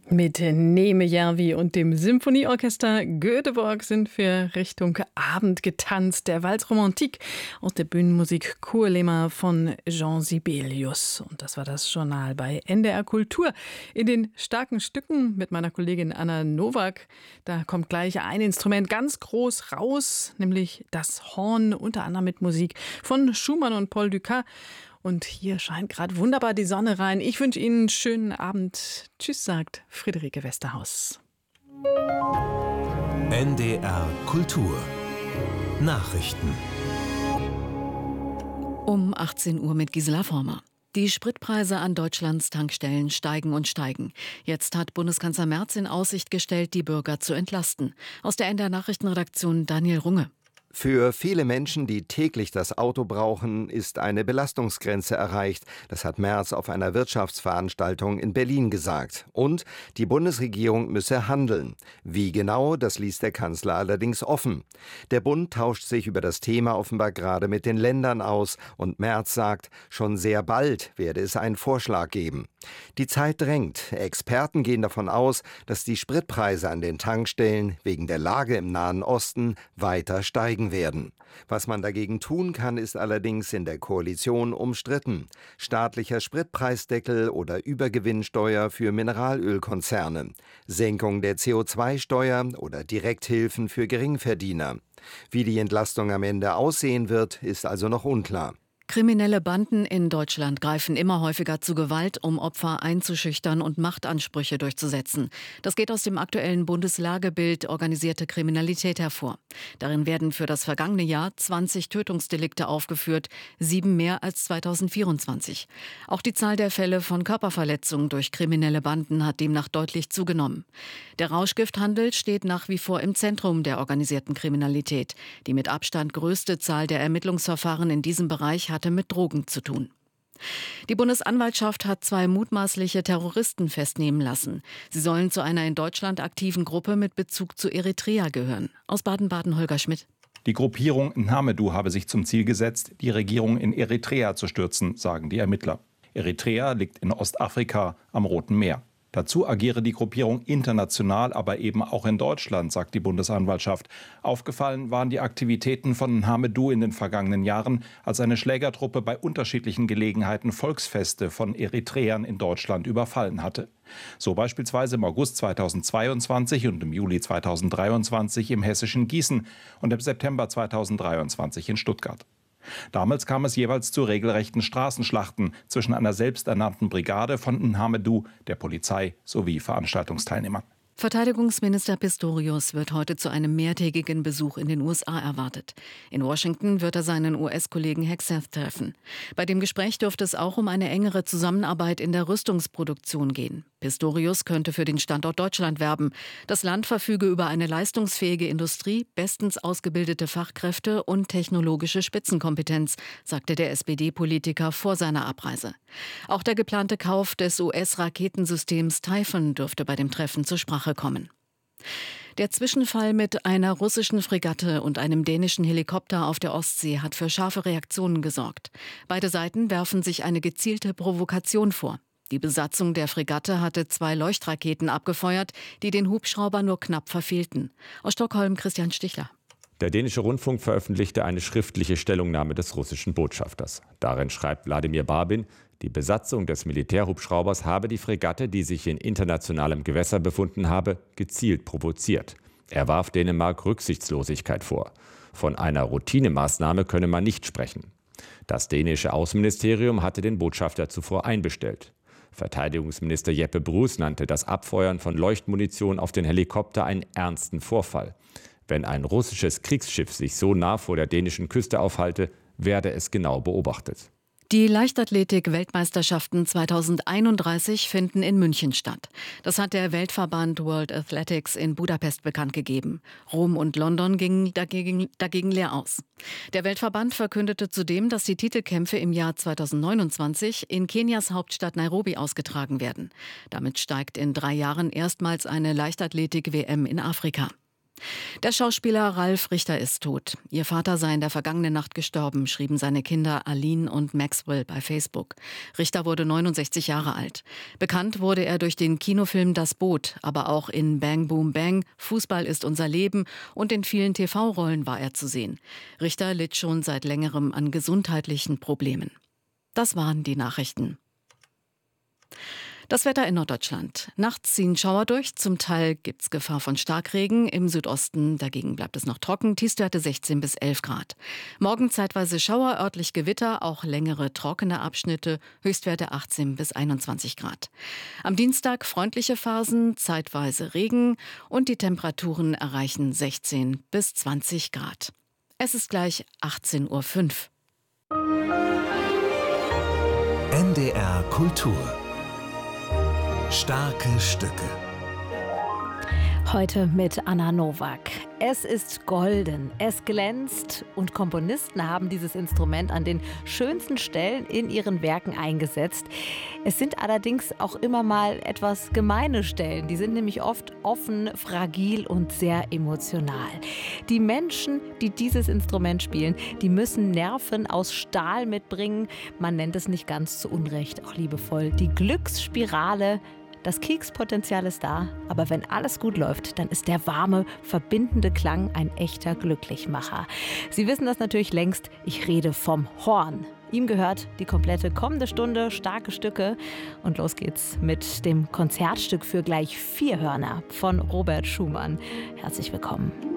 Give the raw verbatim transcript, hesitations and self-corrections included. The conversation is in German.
Mit Neemejärvi und dem Symphonieorchester Göteborg sind wir Richtung Abend getanzt. Der Walz Romantique aus der Bühnenmusik Kurlema von Jean Sibelius. Und das war das Journal bei N D R Kultur. In den starken Stücken mit meiner Kollegin Anna Nowak, da kommt gleich ein Instrument ganz groß raus, nämlich das Horn, unter anderem mit Musik von Schumann und Paul Dukas. Und hier scheint gerade wunderbar die Sonne rein. Ich wünsche Ihnen einen schönen Abend. Tschüss, sagt Friederike Westerhaus. N D R Kultur Nachrichten. Um achtzehn Uhr mit Gisela Former. Die Spritpreise an Deutschlands Tankstellen steigen und steigen. Jetzt hat Bundeskanzler Merz in Aussicht gestellt, die Bürger zu entlasten. Aus der N D R Nachrichtenredaktion Daniel Runge. Für viele Menschen, die täglich das Auto brauchen, ist eine Belastungsgrenze erreicht. Das hat Merz auf einer Wirtschaftsveranstaltung in Berlin gesagt. Und die Bundesregierung müsse handeln. Wie genau, das ließ der Kanzler allerdings offen. Der Bund tauscht sich über das Thema offenbar gerade mit den Ländern aus. Und Merz sagt, schon sehr bald werde es einen Vorschlag geben. Die Zeit drängt. Experten gehen davon aus, dass die Spritpreise an den Tankstellen wegen der Lage im Nahen Osten weiter steigen werden. Was man dagegen tun kann, ist allerdings in der Koalition umstritten. Staatlicher Spritpreisdeckel oder Übergewinnsteuer für Mineralölkonzerne, Senkung der C O zwei Steuer oder Direkthilfen für Geringverdiener. Wie die Entlastung am Ende aussehen wird, ist also noch unklar. Kriminelle Banden in Deutschland greifen immer häufiger zu Gewalt, um Opfer einzuschüchtern und Machtansprüche durchzusetzen. Das geht aus dem aktuellen Bundeslagebild Organisierte Kriminalität hervor. Darin werden für das vergangene Jahr zwanzig Tötungsdelikte aufgeführt, sieben mehr als zweitausendvierundzwanzig. Auch die Zahl der Fälle von Körperverletzungen durch kriminelle Banden hat demnach deutlich zugenommen. Der Rauschgifthandel steht nach wie vor im Zentrum der organisierten Kriminalität. Die mit Abstand größte Zahl der Ermittlungsverfahren in diesem Bereich hatte mit Drogen zu tun. Die Bundesanwaltschaft hat zwei mutmaßliche Terroristen festnehmen lassen. Sie sollen zu einer in Deutschland aktiven Gruppe mit Bezug zu Eritrea gehören. Aus Baden-Baden Holger Schmidt. Die Gruppierung Nhamedu habe sich zum Ziel gesetzt, die Regierung in Eritrea zu stürzen, sagen die Ermittler. Eritrea liegt in Ostafrika am Roten Meer. Dazu agiere die Gruppierung international, aber eben auch in Deutschland, sagt die Bundesanwaltschaft. Aufgefallen waren die Aktivitäten von Nhamedu in den vergangenen Jahren, als eine Schlägertruppe bei unterschiedlichen Gelegenheiten Volksfeste von Eritreern in Deutschland überfallen hatte. So beispielsweise im August zweitausendzweiundzwanzig und im Juli zweitausenddreiundzwanzig im hessischen Gießen und im September zweitausenddreiundzwanzig in Stuttgart. Damals kam es jeweils zu regelrechten Straßenschlachten zwischen einer selbsternannten Brigade von Nhamedu, der Polizei sowie Veranstaltungsteilnehmern. Verteidigungsminister Pistorius wird heute zu einem mehrtägigen Besuch in den U S A erwartet. In Washington wird er seinen U S-Kollegen Hegseth treffen. Bei dem Gespräch dürfte es auch um eine engere Zusammenarbeit in der Rüstungsproduktion gehen. Pistorius könnte für den Standort Deutschland werben. Das Land verfüge über eine leistungsfähige Industrie, bestens ausgebildete Fachkräfte und technologische Spitzenkompetenz, sagte der S P D-Politiker vor seiner Abreise. Auch der geplante Kauf des U S-Raketensystems Typhoon dürfte bei dem Treffen zur Sprache kommen. Der Zwischenfall mit einer russischen Fregatte und einem dänischen Helikopter auf der Ostsee hat für scharfe Reaktionen gesorgt. Beide Seiten werfen sich eine gezielte Provokation vor. Die Besatzung der Fregatte hatte zwei Leuchtraketen abgefeuert, die den Hubschrauber nur knapp verfehlten. Aus Stockholm Christian Stichler. Der dänische Rundfunk veröffentlichte eine schriftliche Stellungnahme des russischen Botschafters. Darin schreibt Wladimir Barbin, die Besatzung des Militärhubschraubers habe die Fregatte, die sich in internationalem Gewässer befunden habe, gezielt provoziert. Er warf Dänemark Rücksichtslosigkeit vor. Von einer Routinemaßnahme könne man nicht sprechen. Das dänische Außenministerium hatte den Botschafter zuvor einbestellt. Verteidigungsminister Jeppe Bruus nannte das Abfeuern von Leuchtmunition auf den Helikopter einen ernsten Vorfall. Wenn ein russisches Kriegsschiff sich so nah vor der dänischen Küste aufhalte, werde es genau beobachtet. Die Leichtathletik-Weltmeisterschaften zweitausendeinunddreißig finden in München statt. Das hat der Weltverband World Athletics in Budapest bekannt gegeben. Rom und London gingen dagegen, dagegen leer aus. Der Weltverband verkündete zudem, dass die Titelkämpfe im Jahr zweitausendneunundzwanzig in Kenias Hauptstadt Nairobi ausgetragen werden. Damit steigt in drei Jahren erstmals eine Leichtathletik-W M in Afrika. Der Schauspieler Ralf Richter ist tot. Ihr Vater sei in der vergangenen Nacht gestorben, schrieben seine Kinder Aline und Maxwell bei Facebook. Richter wurde neunundsechzig Jahre alt. Bekannt wurde er durch den Kinofilm Das Boot, aber auch in Bang Boom Bang, Fußball ist unser Leben und in vielen T V-Rollen war er zu sehen. Richter litt schon seit längerem an gesundheitlichen Problemen. Das waren die Nachrichten. Das Wetter in Norddeutschland. Nachts ziehen Schauer durch, zum Teil gibt's Gefahr von Starkregen. Im Südosten dagegen bleibt es noch trocken, Tiefstwerte sechzehn bis elf Grad. Morgen zeitweise Schauer, örtlich Gewitter, auch längere trockene Abschnitte, Höchstwerte achtzehn bis einundzwanzig Grad. Am Dienstag freundliche Phasen, zeitweise Regen und die Temperaturen erreichen sechzehn bis zwanzig Grad. Es ist gleich achtzehn Uhr fünf. N D R Kultur. Starke Stücke. Heute mit Anna Nowak. Es ist golden, es glänzt und Komponisten haben dieses Instrument an den schönsten Stellen in ihren Werken eingesetzt. Es sind allerdings auch immer mal etwas gemeine Stellen. Die sind nämlich oft offen, fragil und sehr emotional. Die Menschen, die dieses Instrument spielen, die müssen Nerven aus Stahl mitbringen. Man nennt es nicht ganz zu Unrecht, auch liebevoll, die Glücksspirale. Das Kekspotenzial ist da, aber wenn alles gut läuft, dann ist der warme, verbindende Klang ein echter Glücklichmacher. Sie wissen das natürlich längst, ich rede vom Horn. Ihm gehört die komplette kommende Stunde, starke Stücke. Und los geht's mit dem Konzertstück für gleich vier Hörner von Robert Schumann. Herzlich willkommen.